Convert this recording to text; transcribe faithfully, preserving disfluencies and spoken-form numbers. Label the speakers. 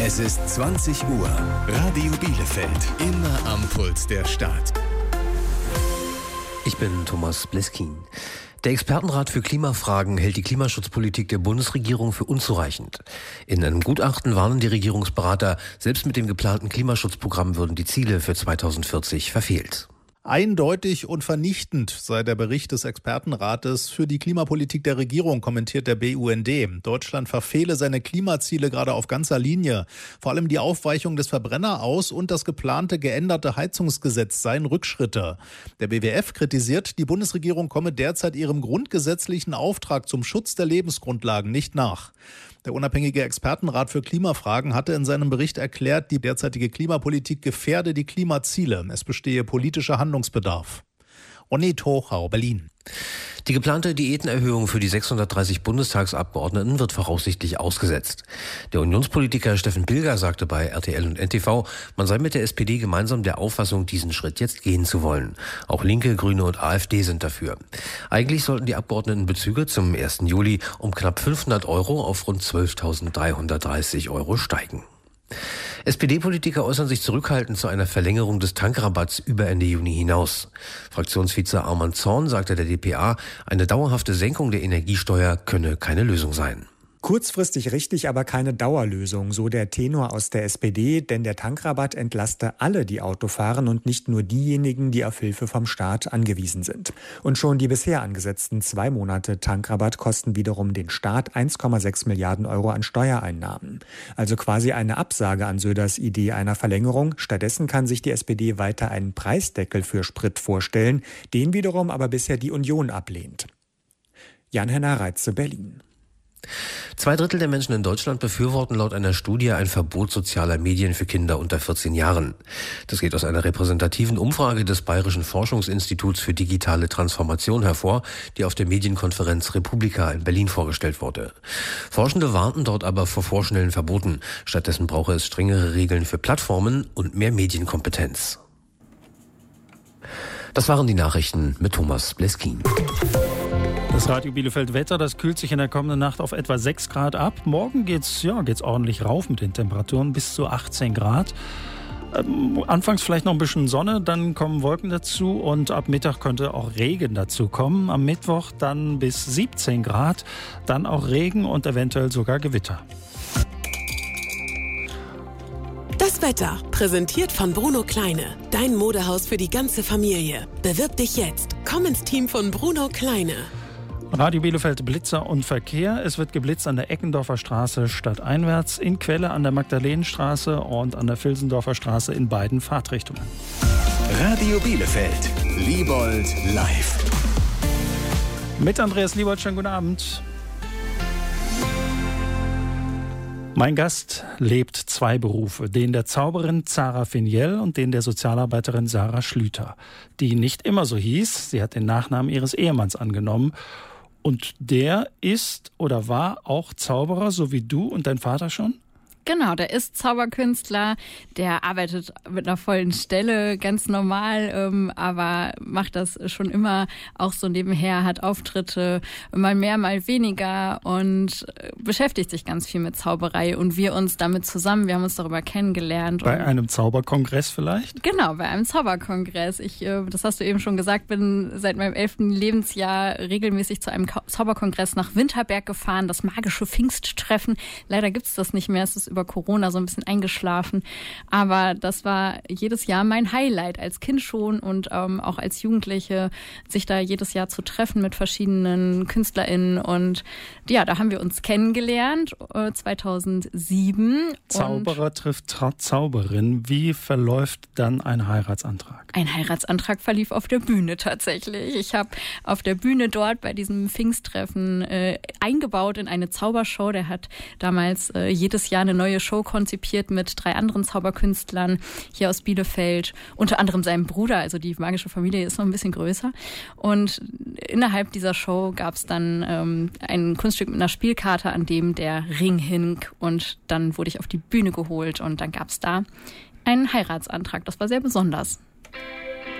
Speaker 1: Es ist zwanzig Uhr. Radio Bielefeld. Immer am Puls der Stadt.
Speaker 2: Ich bin Thomas Bleskin. Der Expertenrat für Klimafragen hält die Klimaschutzpolitik der Bundesregierung für unzureichend. In einem Gutachten warnen die Regierungsberater, selbst mit dem geplanten Klimaschutzprogramm würden die Ziele für zweitausendvierzig verfehlt.
Speaker 3: Eindeutig und vernichtend sei der Bericht des Expertenrates für die Klimapolitik der Regierung, kommentiert der B U N D. Deutschland verfehle seine Klimaziele gerade auf ganzer Linie. Vor allem die Aufweichung des Verbrenneraus- und das geplante geänderte Heizungsgesetz seien Rückschritte. Der B W F kritisiert, die Bundesregierung komme derzeit ihrem grundgesetzlichen Auftrag zum Schutz der Lebensgrundlagen nicht nach. Der unabhängige Expertenrat für Klimafragen hatte in seinem Bericht erklärt, die derzeitige Klimapolitik gefährde die Klimaziele. Es bestehe politischer Handlungsbedarf. Ronny Hochau, Berlin.
Speaker 2: Die geplante Diätenerhöhung für die sechshundertdreißig Bundestagsabgeordneten wird voraussichtlich ausgesetzt. Der Unionspolitiker Steffen Pilger sagte bei R T L und N T V, man sei mit der S P D gemeinsam der Auffassung, diesen Schritt jetzt gehen zu wollen. Auch Linke, Grüne und AfD sind dafür. Eigentlich sollten die Abgeordnetenbezüge zum ersten Juli um knapp fünfhundert Euro auf rund zwölftausenddreihundertdreißig Euro steigen. S P D-Politiker äußern sich zurückhaltend zu einer Verlängerung des Tankrabatts über Ende Juni hinaus. Fraktionsvize Arman Zorn sagte der D P A, eine dauerhafte Senkung der Energiesteuer könne keine Lösung sein.
Speaker 4: Kurzfristig richtig, aber keine Dauerlösung, so der Tenor aus der S P D, denn der Tankrabatt entlaste alle, die Auto fahren und nicht nur diejenigen, die auf Hilfe vom Staat angewiesen sind. Und schon die bisher angesetzten zwei Monate Tankrabatt kosten wiederum den Staat eins Komma sechs Milliarden Euro an Steuereinnahmen. Also quasi eine Absage an Söders Idee einer Verlängerung. Stattdessen kann sich die S P D weiter einen Preisdeckel für Sprit vorstellen, den wiederum aber bisher die Union ablehnt. Jan-Henner Reitze, Berlin.
Speaker 2: Zwei Drittel der Menschen in Deutschland befürworten laut einer Studie ein Verbot sozialer Medien für Kinder unter vierzehn Jahren. Das geht aus einer repräsentativen Umfrage des Bayerischen Forschungsinstituts für digitale Transformation hervor, die auf der Medienkonferenz Republika in Berlin vorgestellt wurde. Forschende warnten dort aber vor vorschnellen Verboten. Stattdessen brauche es strengere Regeln für Plattformen und mehr Medienkompetenz. Das waren die Nachrichten mit Thomas Bleskin.
Speaker 5: Das Radio Bielefeld Wetter, das kühlt sich in der kommenden Nacht auf etwa sechs Grad ab. Morgen geht's, ja, geht's ordentlich rauf mit den Temperaturen bis zu achtzehn Grad. Ähm, anfangs vielleicht noch ein bisschen Sonne, dann kommen Wolken dazu und ab Mittag könnte auch Regen dazu kommen. Am Mittwoch dann bis siebzehn Grad, dann auch Regen und eventuell sogar Gewitter.
Speaker 6: Das Wetter, präsentiert von Bruno Kleine. Dein Modehaus für die ganze Familie. Bewirb dich jetzt. Komm ins Team von Bruno Kleine.
Speaker 5: Radio Bielefeld Blitzer und Verkehr. Es wird geblitzt an der Eckendorfer Straße stadteinwärts, in Quelle an der Magdalenenstraße und an der Vilsendorfer Straße in beiden Fahrtrichtungen.
Speaker 1: Radio Bielefeld. Liebold live.
Speaker 5: Mit Andreas Liebold, schönen guten Abend. Mein Gast lebt zwei Berufe, den der Zauberin Zara Finiel und den der Sozialarbeiterin Sarah Schlüter, die nicht immer so hieß. Sie hat den Nachnamen ihres Ehemanns angenommen. Und der ist oder war auch Zauberer, so wie du und dein Vater schon?
Speaker 7: Genau, der ist Zauberkünstler, der arbeitet mit einer vollen Stelle, ganz normal, ähm, aber macht das schon immer auch so nebenher, hat Auftritte, mal mehr, mal weniger und beschäftigt sich ganz viel mit Zauberei und wir uns damit zusammen, wir haben uns darüber kennengelernt.
Speaker 5: Bei einem Zauberkongress vielleicht?
Speaker 7: Genau, bei einem Zauberkongress. Ich, äh, das hast du eben schon gesagt, bin seit meinem elften Lebensjahr regelmäßig zu einem Zauberkongress nach Winterberg gefahren, das magische Pfingsttreffen. Leider gibt es das nicht mehr, es ist über Corona so ein bisschen eingeschlafen. Aber das war jedes Jahr mein Highlight, als Kind schon und ähm, auch als Jugendliche, sich da jedes Jahr zu treffen mit verschiedenen KünstlerInnen. Und ja, da haben wir uns kennengelernt, äh, zweitausendsieben.
Speaker 5: Zauberer trifft Tra- Zauberin. Wie verläuft dann ein Heiratsantrag?
Speaker 7: Ein Heiratsantrag verlief auf der Bühne tatsächlich. Ich habe auf der Bühne dort bei diesem Pfingsttreffen äh, eingebaut in eine Zaubershow. Der hat damals äh, jedes Jahr eine neue Show konzipiert mit drei anderen Zauberkünstlern hier aus Bielefeld, unter anderem seinem Bruder, also die magische Familie ist noch ein bisschen größer. Und innerhalb dieser Show gab es dann ähm, ein Kunststück mit einer Spielkarte, an dem der Ring hing und dann wurde ich auf die Bühne geholt und dann gab es da einen Heiratsantrag. Das war sehr besonders.